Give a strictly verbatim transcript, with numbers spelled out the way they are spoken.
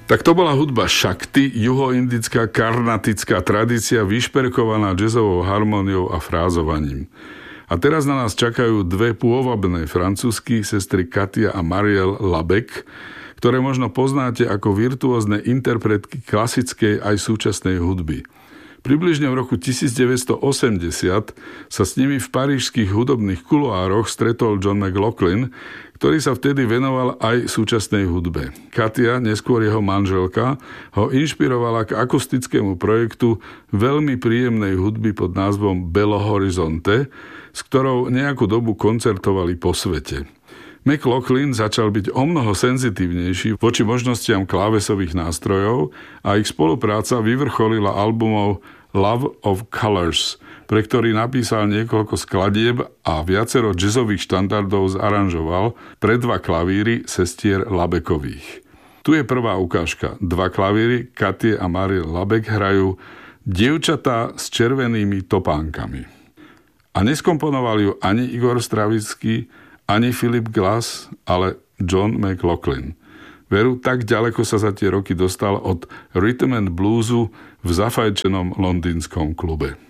Tak to bola hudba Shakti, juhoindická karnatická tradícia vyšperkovaná jazzovou harmóniou a frázovaním. A teraz na nás čakajú dve pôvabné francúzsky, sestry Katia a Marielle Labek, ktoré možno poznáte ako virtuózne interpretky klasickej aj súčasnej hudby. Približne v roku devätnásťstoosemdesiat sa s nimi v parížskych hudobných kuloároch stretol John McLaughlin, ktorý sa vtedy venoval aj súčasnej hudbe. Katia, neskôr jeho manželka, ho inšpirovala k akustickému projektu veľmi príjemnej hudby pod názvom Belo Horizonte, s ktorou nejakú dobu koncertovali po svete. McLaughlin začal byť omnoho senzitívnejší voči možnostiam klávesových nástrojov a ich spolupráca vyvrcholila albumov Love of Colors, pre ktorý napísal niekoľko skladieb a viacero jazzových štandardov zaranžoval pre dva klavíry sestier Labekových. Tu je prvá ukážka. Dva klavíry, Katie a Marielle Labek, hrajú Dievčatá s červenými topánkami. A neskomponoval ju ani Igor Stravinsky, ani Philip Glass, ale John McLaughlin. Veru, tak ďaleko sa za tie roky dostal od rhythm and bluesu v zafajčenom londýnskom klube.